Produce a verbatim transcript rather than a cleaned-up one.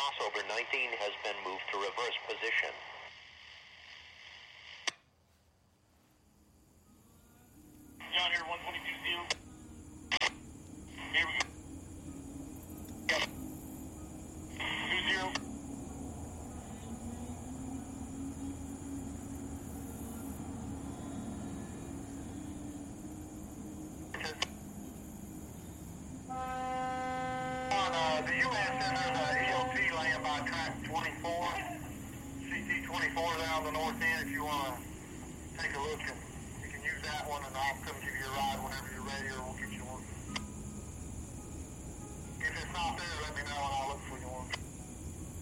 crossover nineteen has been moved to reverse position. John here, one twenty-two zero. Here we go. Two zero. On uh, the U S Center, the E L T laying by track twenty-four, C T twenty-four there on the north end. If you want to take a look, and you can use that one, and I'll come give you a ride whenever you're ready, or we'll get you one. If it's not there, let me know, and I'll look for you one.